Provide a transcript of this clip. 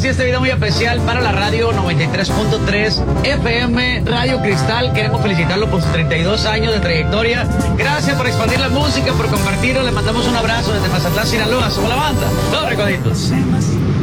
este video muy especial para la radio 93.3 FM Radio Cristal. Queremos felicitarlo por sus 32 años de trayectoria. Gracias por expandir la música, por compartirlo. Le mandamos un abrazo desde Mazatlán, Sinaloa. Somos la banda Los Recoditos.